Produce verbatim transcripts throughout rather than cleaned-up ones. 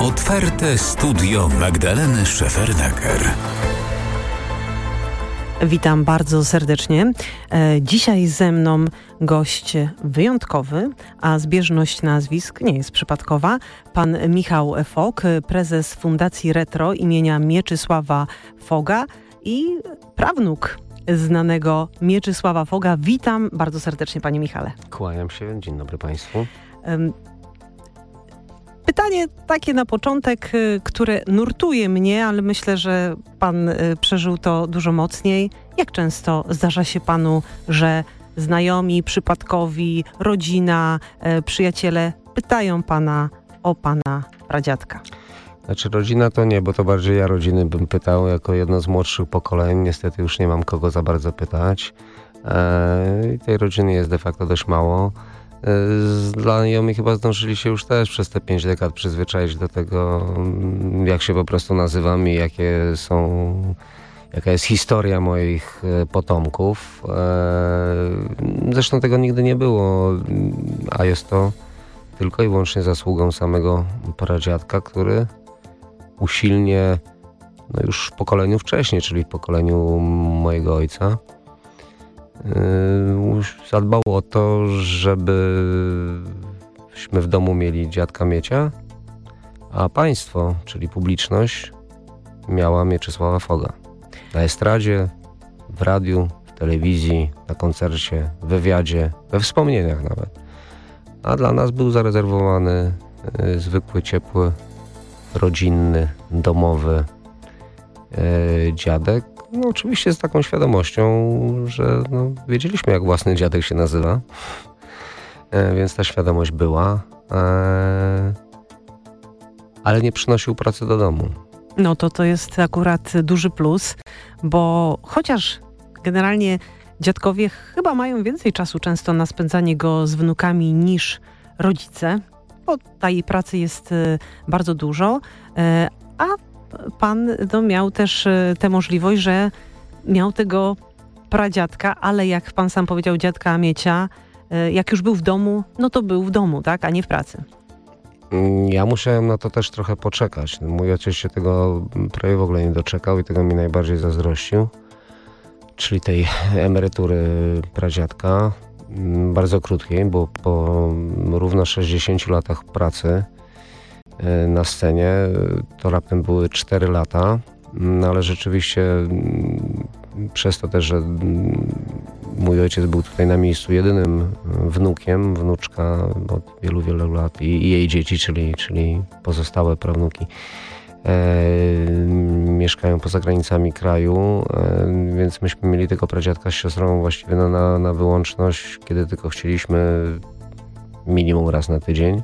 Otwarte studio Magdaleny Szefernaker. Witam bardzo serdecznie. Dzisiaj ze mną gość wyjątkowy, a zbieżność nazwisk nie jest przypadkowa. Pan Michał Fog, prezes Fundacji Retro imienia Mieczysława Foga i prawnuk znanego Mieczysława Foga. Witam bardzo serdecznie, panie Michale. Kłaniam się. Dzień dobry państwu. Pytanie takie na początek, które nurtuje mnie, ale myślę, że pan przeżył to dużo mocniej. Jak często zdarza się panu, że znajomi, przypadkowi, rodzina, przyjaciele pytają pana o pana pradziadka? Znaczy rodzina to nie, bo to bardziej ja rodziny bym pytał jako jedno z młodszych pokoleń. Niestety już nie mam kogo za bardzo pytać. Eee, tej rodziny jest de facto dość mało. Znajomi chyba zdążyli się już też przez te pięć dekad przyzwyczaić do tego, jak się po prostu nazywam i jakie są, jaka jest historia moich potomków. Zresztą tego nigdy nie było, a jest to tylko i wyłącznie zasługą samego pradziadka, który usilnie, no już w pokoleniu wcześniej, czyli w pokoleniu mojego ojca, zadbał o to, żebyśmy w domu mieli dziadka Miecia, a państwo, czyli publiczność, miała Mieczysława Foga. Na estradzie, w radiu, w telewizji, na koncercie, w wywiadzie, we wspomnieniach nawet. A dla nas był zarezerwowany y, zwykły, ciepły, rodzinny, domowy y, dziadek. No oczywiście z taką świadomością, że no, wiedzieliśmy, jak własny dziadek się nazywa, e, więc ta świadomość była, e, ale nie przynosił pracy do domu. No to to jest akurat duży plus, bo chociaż generalnie dziadkowie chyba mają więcej czasu często na spędzanie go z wnukami niż rodzice, bo tej pracy jest bardzo dużo, e, a pan no, miał też tę możliwość, że miał tego pradziadka, ale jak pan sam powiedział, dziadka Miecia, jak już był w domu, no to był w domu, tak, a nie w pracy. Ja musiałem na to też trochę poczekać. Mój ojciec się tego prawie w ogóle nie doczekał i tego mi najbardziej zazdrościł, czyli tej emerytury pradziadka, bardzo krótkiej, bo po równo sześćdziesięciu latach pracy na scenie, to raptem były cztery lata, no ale rzeczywiście przez to też, że mój ojciec był tutaj na miejscu jedynym wnukiem, wnuczka od wielu, wielu lat i, i jej dzieci, czyli, czyli pozostałe prawnuki, e, mieszkają poza granicami kraju, e, więc myśmy mieli tego pradziadka z siostrą właściwie na, na, na wyłączność, kiedy tylko chcieliśmy, minimum raz na tydzień.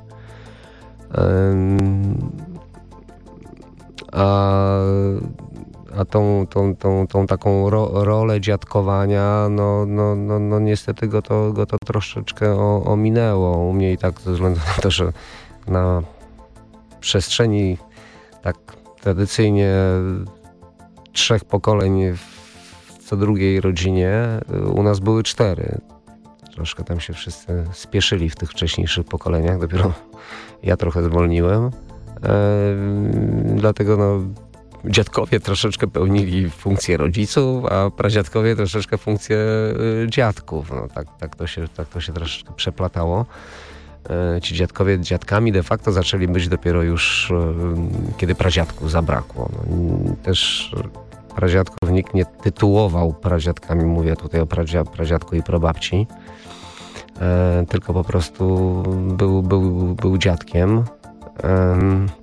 A, a tą, tą, tą, tą taką ro, rolę dziadkowania, no, no, no, no niestety go to, go to troszeczkę o, ominęło. U mnie i tak ze względu na to, że na przestrzeni tak tradycyjnie trzech pokoleń w co drugiej rodzinie, u nas były cztery. Troszkę tam się wszyscy spieszyli w tych wcześniejszych pokoleniach, dopiero ja trochę zwolniłem. E, dlatego no, dziadkowie troszeczkę pełnili funkcję rodziców, a pradziadkowie troszeczkę funkcję y, dziadków. No, tak, tak, to się, tak to się troszeczkę przeplatało. E, ci dziadkowie dziadkami de facto zaczęli być dopiero już, y, kiedy pradziadków zabrakło. No, też pradziadków nikt nie tytułował pradziadkami, mówię tutaj o pradzia, pradziadku i prababci. E, tylko po prostu był, był, był dziadkiem e,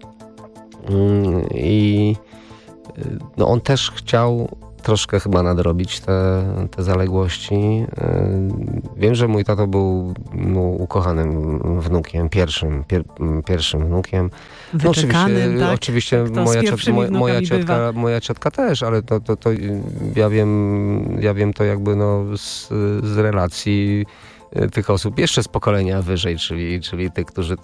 i no on też chciał troszkę chyba nadrobić te, te zaległości. E, wiem, że mój tato był no, ukochanym wnukiem, pierwszym, pier, pierwszym wnukiem. No, oczywiście, tak? Oczywiście moja, ciot, moja, moja, ciotka, moja ciotka też, ale to, to, to ja wiem, ja wiem to jakby no z, z relacji tych osób jeszcze z pokolenia wyżej, czyli, czyli tych, którzy